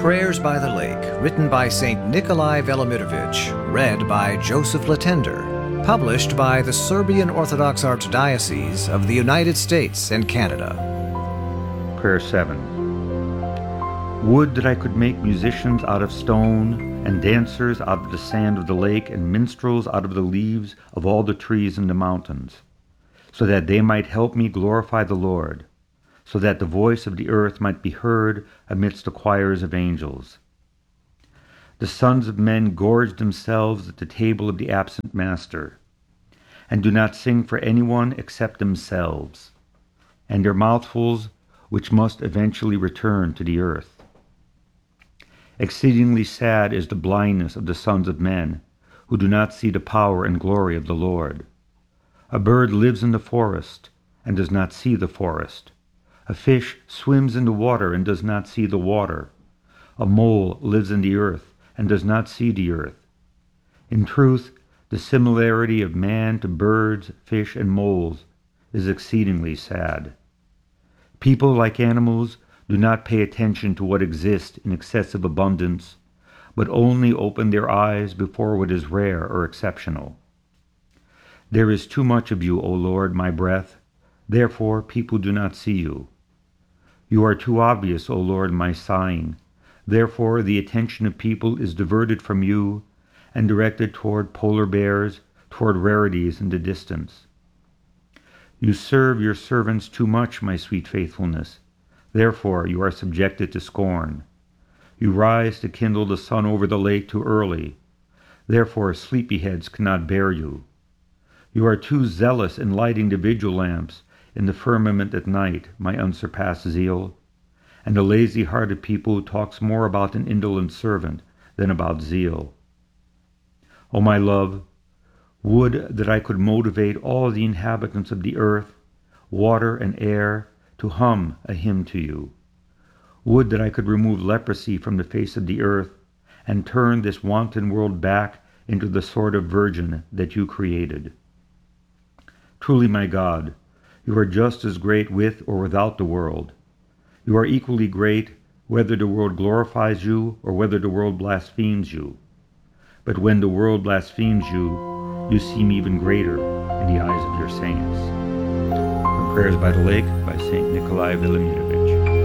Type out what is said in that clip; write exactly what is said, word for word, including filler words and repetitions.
Prayers by the Lake, written by Saint Nikolai Velimirovich, read by Joseph Latender, published by the Serbian Orthodox Archdiocese of the United States and Canada. Prayer seven. Would that I could make musicians out of stone, and dancers out of the sand of the lake, and minstrels out of the leaves of all the trees in the mountains, so that they might help me glorify the Lord, so that the voice of the earth might be heard amidst the choirs of angels. The sons of men gorge themselves at the table of the absent master, and do not sing for anyone except themselves, and their mouthfuls which must eventually return to the earth. Exceedingly sad is the blindness of the sons of men, who do not see the power and glory of the Lord. A bird lives in the forest, and does not see the forest. A fish swims in the water and does not see the water. A mole lives in the earth and does not see the earth. In truth, the similarity of man to birds, fish, and moles is exceedingly sad. People, like animals, do not pay attention to what exists in excessive abundance, but only open their eyes before what is rare or exceptional. There is too much of you, O Lord, my breath, therefore people do not see you. You are too obvious, O Lord, my sighing, therefore the attention of people is diverted from you and directed toward polar bears, toward rarities in the distance. You serve your servants too much, my sweet faithfulness, therefore you are subjected to scorn. You rise to kindle the sun over the lake too early, therefore sleepyheads cannot bear you. You are too zealous in lighting the vigil lamps in the firmament at night, my unsurpassed zeal, and a lazy-hearted people talks more about an indolent servant than about zeal. O my love, would that I could motivate all the inhabitants of the earth, water and air, to hum a hymn to you. Would that I could remove leprosy from the face of the earth, and turn this wanton world back into the sort of virgin that you created. Truly, my God, you are just as great with or without the world. You are equally great whether the world glorifies you or whether the world blasphemes you. But when the world blasphemes you, you seem even greater in the eyes of your saints. From Prayers by the Lake by Saint Nikolai Velimirovich.